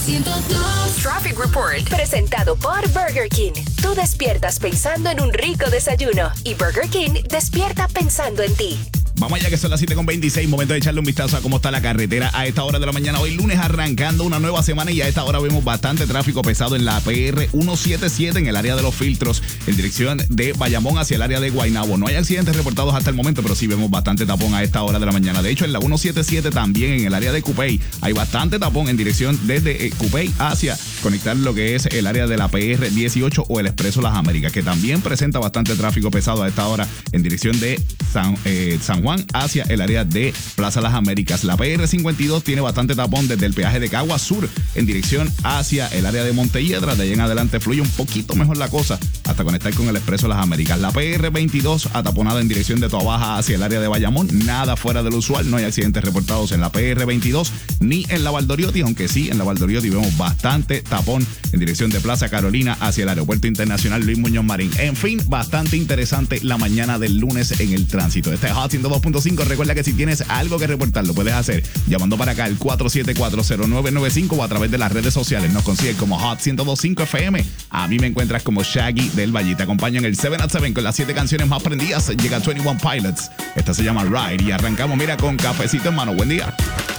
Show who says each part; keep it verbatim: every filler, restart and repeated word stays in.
Speaker 1: ciento dos.
Speaker 2: Traffic Report, presentado por Burger King. Tú despiertas pensando en un rico desayuno y Burger King despierta pensando en ti.
Speaker 3: Vamos allá que son las siete con veintiséis, momento de echarle un vistazo a cómo está la carretera a esta hora de la mañana. Hoy lunes arrancando una nueva semana y a esta hora vemos bastante tráfico pesado en la P R ciento setenta y siete en el área de los filtros en dirección de Bayamón hacia el área de Guaynabo. No hay accidentes reportados hasta el momento, pero sí vemos bastante tapón a esta hora de la mañana. De hecho, en la ciento setenta y siete también en el área de Cupey hay bastante tapón en dirección desde eh, Cupey hacia conectar lo que es el área de la P R dieciocho o el Expreso Las Américas, que también presenta bastante tráfico pesado a esta hora en dirección de San, eh, San Juan hacia el área de Plaza Las Américas. La P R cincuenta y dos tiene bastante tapón desde el peaje de Caguas Sur en dirección hacia el área de Montelledra. De ahí en adelante fluye un poquito mejor la cosa hasta conectar con el Expreso Las Américas. La P R veintidós ataponada en dirección de Toabaja hacia el área de Bayamón. Nada fuera del usual. No hay accidentes reportados en la P R veintidós ni en la Valdoriotti, aunque sí en la Valdoriotti vemos bastante tapón en dirección de Plaza Carolina hacia el Aeropuerto Internacional Luis Muñoz Marín. En fin, bastante interesante la mañana del lunes en el tránsito. Este es Hot ciento dos punto cinco. Recuerda que si tienes algo que reportar, lo puedes hacer llamando para acá al cuatro siete cuatro, cero nueve nueve cinco o a través de las redes sociales. Nos consigues como Hot ciento dos punto cinco F M. A mí me encuentras como Shaggy del Valle. Te acompaño en el siete at siete con las siete canciones más prendidas. Llega veintiuno Pilots. Esta se llama Ride y arrancamos, mira, con cafecito en mano. Buen día.